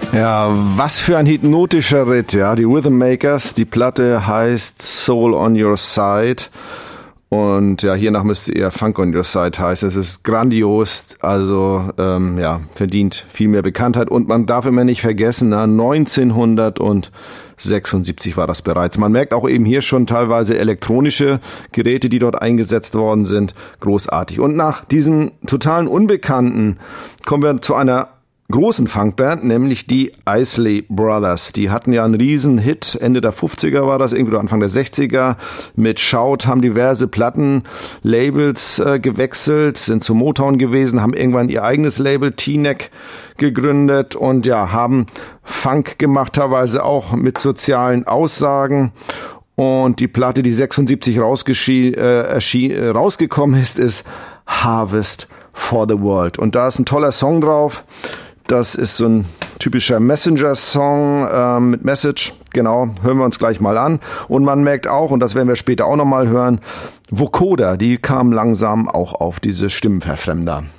Ja, was für ein hypnotischer Ritt, ja. Die Rhythm Makers, die Platte heißt Soul on Your Side. Und ja, hiernach müsste eher Funk on Your Side heißen. Es ist grandios, also verdient viel mehr Bekanntheit. Und man darf immer nicht vergessen, 1976 war das bereits. Man merkt auch eben hier schon teilweise elektronische Geräte, die dort eingesetzt worden sind. Großartig. Und nach diesen totalen Unbekannten kommen wir zu einer großen Funkband, nämlich die Isley Brothers. Die hatten ja einen riesen Hit, Ende der 50er war das, irgendwie Anfang der 60er, mit Shout, haben diverse Plattenlabels gewechselt, sind zu Motown gewesen, haben irgendwann ihr eigenes Label, T-Neck, gegründet und ja, haben Funk gemacht, teilweise auch mit sozialen Aussagen. Und die Platte, die 76 rausgekommen ist Harvest for the World. Und da ist ein toller Song drauf. Das ist so ein typischer Messenger-Song mit Message. Genau, hören wir uns gleich mal an. Und man merkt auch, und das werden wir später auch nochmal hören, Vocoder, die kamen langsam auch auf diese Stimmenverfremder.